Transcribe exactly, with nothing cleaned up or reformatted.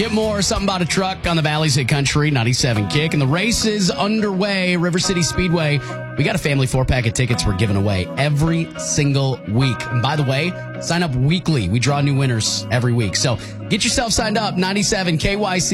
Get more Something About a Truck on the Valley's Hit Country ninety-seven Kick. And the race is underway. River City Speedway. We got a family four-pack of tickets we're giving away every single week. And by the way, sign up weekly. We draw new winners every week. So get yourself signed up. ninety-seven K Y C